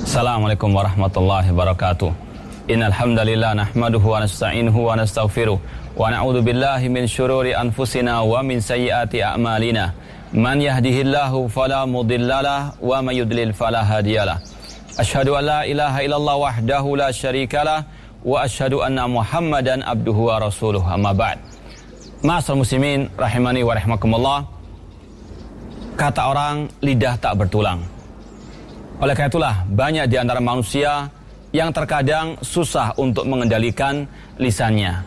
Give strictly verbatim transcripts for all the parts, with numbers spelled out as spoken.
Assalamualaikum warahmatullahi wabarakatuh. Innal hamdalillah nahmaduhu wa nasta'inuhu wa nastaghfiruh wa na'udzu billahi min syururi anfusina wa min sayyiati a'malina. Man yahdihillahu fala mudhillalah wa may yudlil fala hadiyalah. Asyhadu an la ilaha illallah wahdahu la syarikalah wa asyhadu anna Muhammadan abduhu wa rasuluh. Amma ba'd. Ma'asyiral muslimin rahimani wa rahimakumullah. Kata orang, lidah tak bertulang. Oleh karena itulah banyak di antara manusia yang terkadang susah untuk mengendalikan lisannya,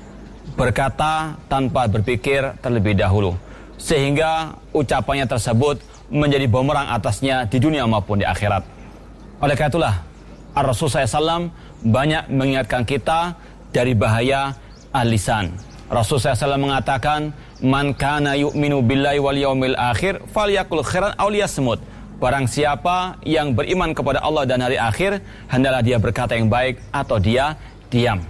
berkata tanpa berpikir terlebih dahulu, sehingga ucapannya tersebut menjadi bumerang atasnya di dunia maupun di akhirat. Oleh karena itulah Ar-Rasul sallallahu alaihi wasallam banyak mengingatkan kita dari bahaya al-lisan. Rasul sallallahu alaihi wasallam mengatakan, man kana yu'minu billahi wal yaumil akhir falyakul khairan aw liyasmut. Barang siapa yang beriman kepada Allah dan hari akhir, hendaklah dia berkata yang baik atau dia diam.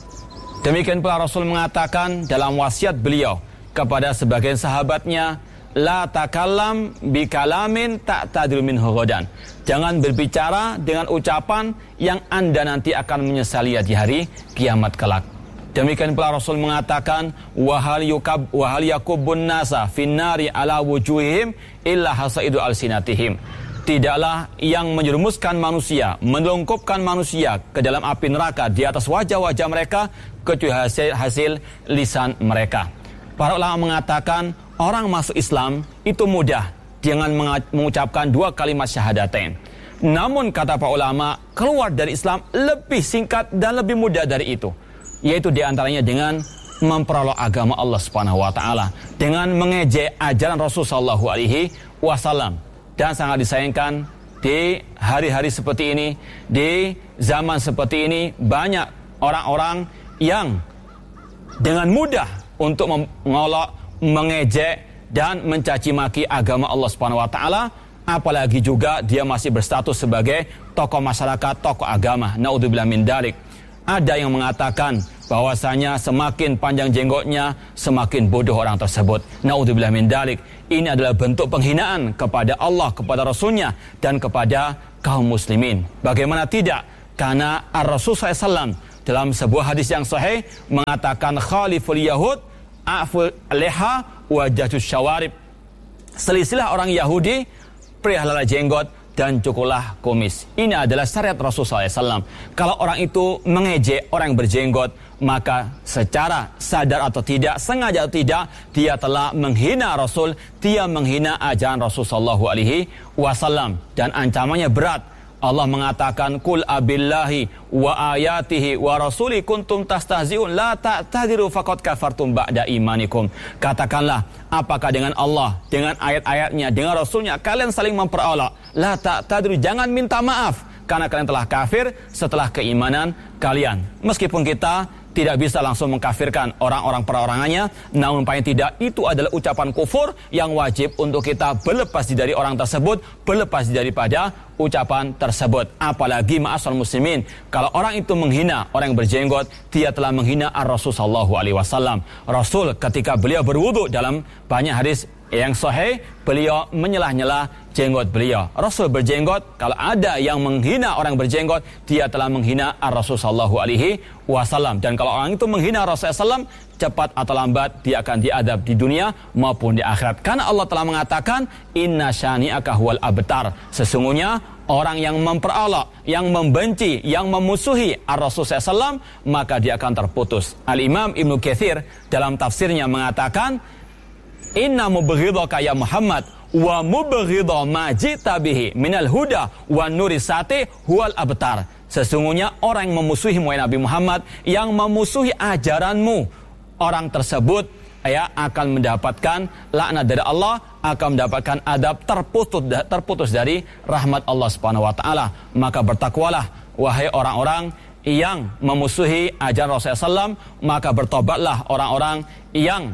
Demikian pula Rasul mengatakan dalam wasiat beliau kepada sebagian sahabatnya, la takallam bi kalamin ta'tadiru minhu ghadan. Jangan berbicara dengan ucapan yang Anda nanti akan menyesali di hari kiamat kelak. Demikian pula Rasul mengatakan, wahal yukab wahal yakubun nasa finnari ala wujuhihim illa hasaidu alsinatihim. Tidaklah yang menjerumuskan manusia, melungkupkan manusia ke dalam api neraka di atas wajah-wajah mereka kecuali hasil, hasil lisan mereka. Para ulama mengatakan orang masuk Islam itu mudah dengan mengucapkan dua kalimat syahadatain. Namun kata para ulama, keluar dari Islam lebih singkat dan lebih mudah dari itu, yaitu diantaranya dengan memperolok agama Allah Subhanahu wa taala, dengan mengejek ajaran Rasul sallallahu alaihi wasallam. Dan sangat disayangkan di hari-hari seperti ini, di zaman seperti ini, banyak orang-orang yang dengan mudah untuk mengolok, mengejek dan mencaci maki agama Allah Subhanahu wa taala, apalagi juga dia masih berstatus sebagai tokoh masyarakat, tokoh agama. Naudzubillah min dzalik. Ada yang mengatakan bahwasanya semakin panjang jenggotnya, semakin bodoh orang tersebut. Naudzubillah min dzalik. Ini adalah bentuk penghinaan kepada Allah, kepada Rasulnya, dan kepada kaum muslimin. Bagaimana tidak? Karena Ar-Rasul sallallahu alaihi wasallam dalam sebuah hadis yang sahih mengatakan, khaliful yahud a'ful leha wajatus syawarib. Selisilah orang Yahudi, peliharalah jenggot dan cukurlah kumis. Ini adalah syariat Rasul sallallahu alaihi wasallam. Kalau orang itu mengejek orang yang berjenggot, maka secara sadar atau tidak, sengaja atau tidak, dia telah menghina Rasul, dia menghina ajaran Rasul sallallahu alaihi wasallam, dan ancamannya berat. Allah mengatakan, kul abillahi wa ayatihi wa rasuli kuntum tastahzi'un la ta'tadiru faqad kafartum ba'da imanikum. Katakanlah, apakah dengan Allah, dengan ayat-ayatnya, dengan Rasulnya kalian saling memperolok? La ta'tadiru, jangan minta maaf, karena kalian telah kafir setelah keimanan kalian. Meskipun kita tidak bisa langsung mengkafirkan orang-orang perorangannya, namun paling tidak itu adalah ucapan kufur yang wajib untuk kita berlepas dari orang tersebut, berlepas daripada ucapan tersebut. Apalagi ma'asyiral muslimin, kalau orang itu menghina orang yang berjenggot, dia telah menghina Ar-Rasul sallallahu alaihi wasallam. Rasul ketika beliau berwudu, dalam banyak hadis yang sahih, beliau menyelah-nyelah jenggot beliau. Rasul berjenggot, kalau ada yang menghina orang berjenggot, dia telah menghina Ar-Rasul sallallahu alaihi wasallam. Dan kalau orang itu menghina Rasul sallallahu alaihi wasallam, cepat atau lambat dia akan diadab di dunia maupun di akhirat. Karena Allah telah mengatakan, inna syani'aka huwal abtar. Sesungguhnya orang yang memperolok, yang membenci, yang memusuhi Ar-Rasul sallallahu alaihi wasallam, maka dia akan terputus. Al-Imam Ibnu Katsir dalam tafsirnya mengatakan, inna mubghidaka ya Muhammad wa mubghidha ma jita bihi minal huda wa nurisati huwal abtar. Sesungguhnya orang yang memusuhi Nabi Muhammad, yang memusuhi ajaranmu, orang tersebut ya akan mendapatkan laknat dari Allah, akan mendapatkan adab, terputus terputus dari rahmat Allah Subhanahu wa taala. Maka bertakwalah wahai orang-orang yang memusuhi ajaran Rasulullah sallallahu alaihi wasallam, maka bertobatlah orang-orang yang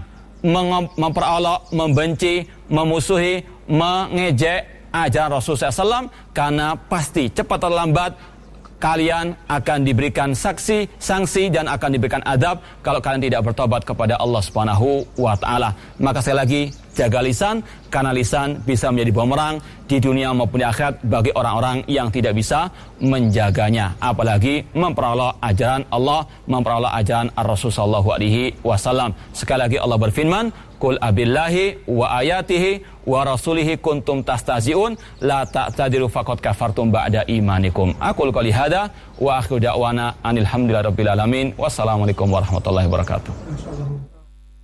memperolok, membenci, memusuhi, mengejek ajaran Rasulullah sallallahu alaihi wasallam, karena pasti cepat atau lambat kalian akan diberikan saksi, sanksi dan akan diberikan adab kalau kalian tidak bertobat kepada Allah Subhanahu wa taala. Maka sekali lagi, jaga lisan, karena lisan bisa menjadi bumerang di dunia maupun di akhirat bagi orang-orang yang tidak bisa menjaganya, apalagi memperoleh ajaran Allah, memperoleh ajaran Ar-Rasul sallallahu alaihi wasallam. Sekali lagi Allah berfirman, "Qul abillahi wa ayatihi wa rasulihi kuntum tastazi'un la ta'tadiru faqad kafartum ba'da imanikum." Aqul qouli hadza wa akhiru da'wana anil hamdulillahi rabbil alamin. Wassalamualaikum warahmatullahi wabarakatuh.